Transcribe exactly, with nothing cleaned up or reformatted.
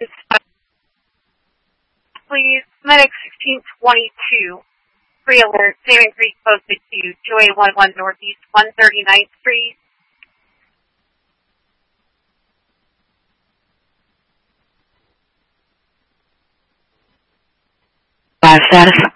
Please, Medic sixteen twenty-two. Pre-alert, Salmon Creek posted to two eight one one Northeast one thirty-ninth Street. Five status.